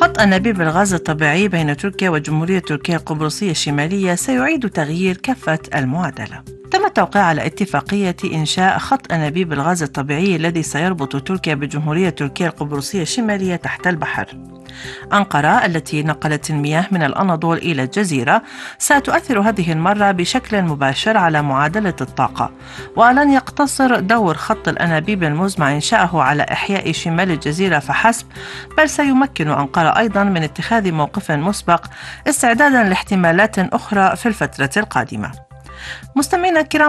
خط أنابيب الغاز الطبيعي بين تركيا وجمهورية تركيا القبرصية الشمالية سيعيد تغيير كفة المعادلة. تم التوقيع على اتفاقية إنشاء خط أنابيب الغاز الطبيعي الذي سيربط تركيا بجمهورية تركيا القبرصية الشمالية تحت البحر. أنقرة التي نقلت المياه من الأناضول إلى الجزيرة ستؤثر هذه المرة بشكل مباشر على معادلة الطاقة، ولن يقتصر دور خط الأنابيب المزمع إنشاؤه على إحياء شمال الجزيرة فحسب، بل سيمكن أنقرة أيضا من اتخاذ موقف مسبق استعدادا لاحتمالات أخرى في الفترة القادمة. مستمعينا الكرام،